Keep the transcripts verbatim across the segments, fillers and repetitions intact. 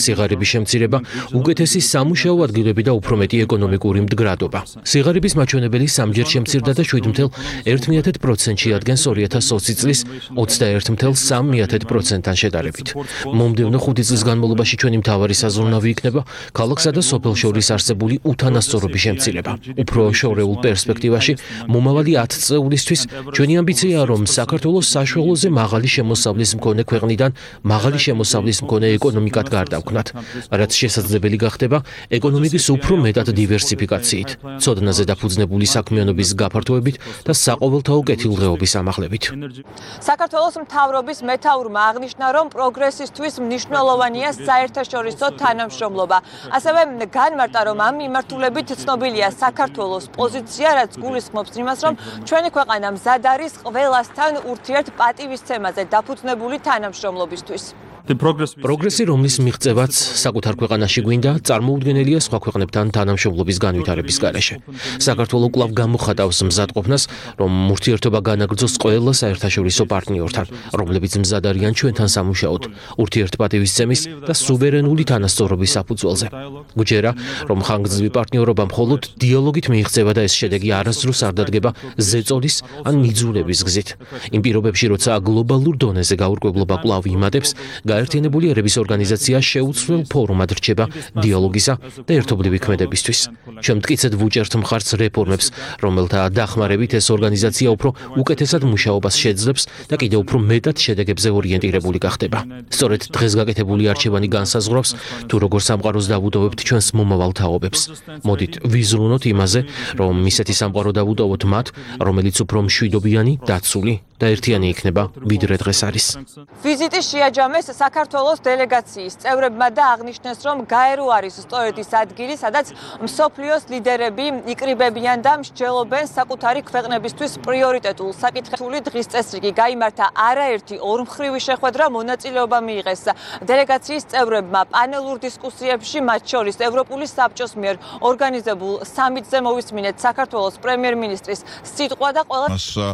სიღარიბის შემცირება, უკეთესი სამუშაო ადგილები და უფრო მეტი ეკონომიკური მდგრადობა. სიღარიბის მაჩვენებელი სამჯერ შემცირდა და შვიდ ათეულ ერთ პროცენტში ადგენს ორი ათას ოცი წლის ოცდაერთ ათეულ სამი პროცენტთან შედარებით. მომდევნო ხუთი წლის განმავლობაში ჩვენი მთავარი საზრუნავი იქნება ქალაქსა და სოფელს შორის არსებული უთანასწორობის შემცირება. უფრო შორეულ პერსპექტივაში, მომავალი ათი წეულისთვის ჩვენი ამბიციაა, რომ საქართველოს საშუალოზე მაღალი შემოსავლის მქონე ქვეყნიდან მაღალი შემოსავლის მქონე ეკონომიკად გარდავქმნათ, რაც შესაძლებელი გახდება ეკონომიკის უფრო მეტად დივერსიფიკაციით, ცოდნაზე დაფუძნებული საქმიანობის გაფართოებით და საყოველთაო კეთილდღეობის ამაღლებით. საქართველოს მთავრობის მეთაურმა აღნიშნა, რომ პროგრესისთვის მნიშვნელოვანია საერთაშორისო თანამშრომლობა. ასევე განმარტა, რომ ამ მიმართულებით ცნობილია საქართველოს პოზიცია, რაც გულისხმობს იმას, რომ ჩვენი ქვეყანა მზად არის ყველასთან ურთიერთპატივისცემაზე დაფუძნებული თანამშრომლობისთვის. პროგრესი, რომლის მიღწევაც საკუთარ ქვეყანაში გვინდა, წარმოუდგენელია სხვა ქვეყნებთან თანამშრომლობის განვითარების გარეშე. საქართველო კვლავ გამოხატავს მზადყოფნას, რომ ურთიერთობა განაგრძოს ყველა საერთაშორისო პარტნიორთან, რომლებიც მზად არიან ჩვენთან სამუშაოდ, ურთიერთპატივისცემის და სუვერენული თანასწორობის საფუძველზე. გვჯერა, რომ ხანგრძლივი პარტნიორობა მხოლოდ დიალოგით მიიღწევა და ეს შედეგი არასდროს არ დადგება ზეწოლის ან მიძულების გზით. იმ პირობებში, როცა გლობალურ დონეზე გაურკვევლობა კვლავ იმატებს, გაერთიანებული ერების ორგანიზაცია შეუცვლელ ფორუმად რჩება დიალოგისა და ერთობლივი ქმედებისთვის. ჩვენ მტკიცედ ვუჭერთ მხარს რეფორმებს, რომელთა დახმარებით ეს ორგანიზაცია უფრო უკეთესად მუშაობას შეძლებს და კიდევ უფრო მეტად შედეგებზე ორიენტირებული გახდება. სწორედ დღეს გაკეთებული არჩევანი განსაზღვრავს, თუ როგორ სამყაროს დავუტოვებთ ჩვენს მომავალ თაობებს. მოდით ვიზრუნოთ იმაზე, რომ ისეთი სამყარო დავუტოვოთ მათ, რომელიც უფრო მშვიდობიანი, დაცული და ერთიანი იქნება, ვიდრე დღეს არის. ვიზიტი შეაჯამეს საქართველოს დელეგაციის წევრებმა და აღნიშნეს, რომ გაერო არის სწორედ ის ადგილი, სადაც მსოფლიოს ლიდერები იკრიბებიან და მსჯელობენ საკუთარი ქვეყნებისთვის პრიორიტეტულ საკითხებში. დღის წესრიგი გაიმართა არაერთი ორმხრივი შეხვედრა, მონაწილეობა მიიღეს დელეგაციის წევრებმა პანელურ დისკუსიებში, მათ შორის ევროპული საბჭოს მიერ ორგანიზებულ სამიტზე მოვისმინეთ საქართველოს პრემიერ-მინისტრის სიტყვა და ყველა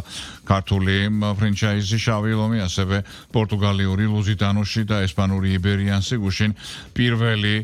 ქართული ფრენჩაიზი შავი ლომი, ასევე პორტუგალიური ლუზიტანოში და ესპანური იბერიანსი გუშინ პირველი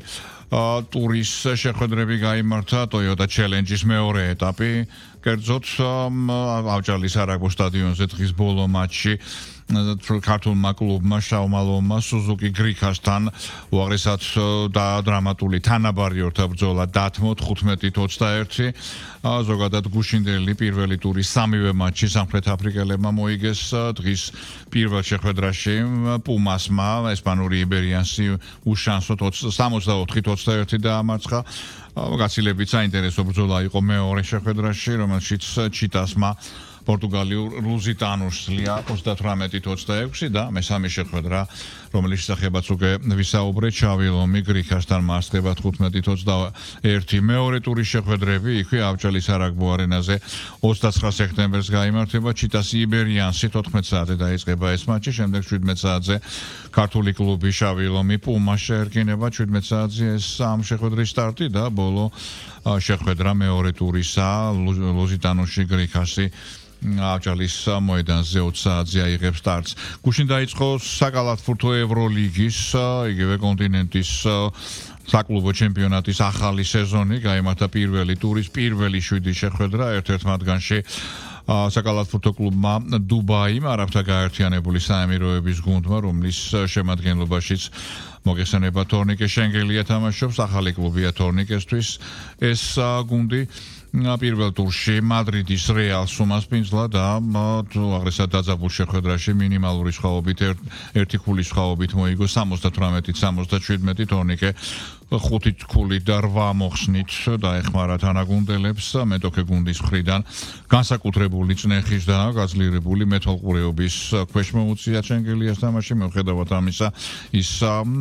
ტურის შეხვედრები გაიმართა Toyota Challenge-ის მეორე ეტაპი. კერძოდ ავჭალის არაგო სტადიონზე დღის ბოლო მატჩი ქართულმა კლუბმა შავმალოვმა Suzuki Grikasთან უაღრესად და დრამატული თანაბარიორთა ბრძოლა დათმო თხუთმეტი ოცდაერთი. ზოგადად გუშინდელი პირველი ტურის სამივე მატჩი სამხრეთ აფრიკელებმა მოიგეს. დღის პირველ შეხვედრაში პუმასმა ესპანური იბერიანსი უშანსოდ სამოცდაოთხი ოცდაერთი დაამარცხა. გაცილებით საინტერესო ბრძოლა იყო მეორე შეხვედრაში, რომელშიც ჩიტასმა პორტუგალიურ ლუზიტანურს ლია ოცდათვრამეტი ოცდაექვსი და მესამე შეხვედრა, რომელიც სახებაც უკვე ვისაუბრეთ, შავი ლომი გრიკასთან მარცხება თხუთმეტი ოცდაერთი. მეორე ტურის შეხვედრები იქვე ავჭალის არაგბო არენაზე ოცდაცხრა სექტემბერს გაიმართება. ჩიტას იბერიანსი თოთხმეტ საათზე დაიწყება ეს მატჩი, შემდეგ შვიდმეტ საათზე ქართული კლუბი შავი ლომი პუმას შეერკინება. შვიდმეტ საათზე ეს ამ შეხვედრის სტარტი და ბოლო შეხვედრა მეორე ტურისა ლუზიტანურში გრიკასი ავჭალის მოედანზე ოცი საათზე აიღებს სტარტს. გუშინ დაიწყო საკალათბურთო ევროლიგის, იგივე კონტინენტის საკლუბო ჩემპიონატის ახალი სეზონი. გაიმართა პირველი ტურის პირველი შვიდი შეხვედრა, ერთ-ერთ მათგანში საკალათბურთო კლუბმა დუბაიმ არაბთა გაერთიანებული საემიროების გუნდმა, რომლის შემადგენლობაშიც მოგესალმება თორნიკე შენგელია თამაშობს, ახალი კლუბია თორნიკესთვის ეს გუნდი. პირველ ტურში მადრიდის რეალს უმასპინძლა და უაღრესად დაძაბულ შეხვედრაში მინიმალური სხვაობით ერთი ქულის სხვაობით მოიგო სამოცდათვრამეტი სამოცდაშვიდმეტი თორნიკე ხუთი ქულით და რვა მოხსნით დაეხმარა თანაგუნდელებს მეტოქე გუნდის მხრიდან განსაკუთრებული წნეხის და გაძლიერებული მეთვალყურეობის ქვეშ მოუწია შენგელიას თამაში. მიუხედავად ამისა, ის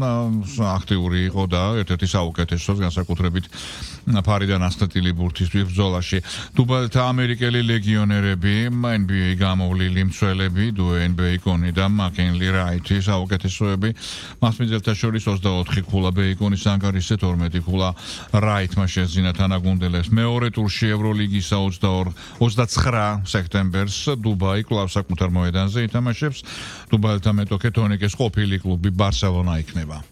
აქტიური იყო და ერთ-ერთი საუკეთესო განსაკუთრებით ფარიდან ასტატილი ბურთისთვის ბრძოლაში. დუბალთა ამერიკელი ლეგიონერები, N B A გამოვლილი მცველები, Dwayne Bacon და McKinley Wright საუკეთესოები. მასპინძელთა შორის ოცდაოთხი ქულა Bacon-ის ანგარიშზე, თორმეტი ქულა Wright-მა შეძინა თანაგუნდელებს. მეორე ტურში ევროლიგის ოცდაცხრა სექტემბერს დუბაი კლუბ საკუთარ მოედანზე ითამაშებს. დუბალთა მეტოქე თორნიკეს ყოფილი კლუბი ბარსელონა იქნება.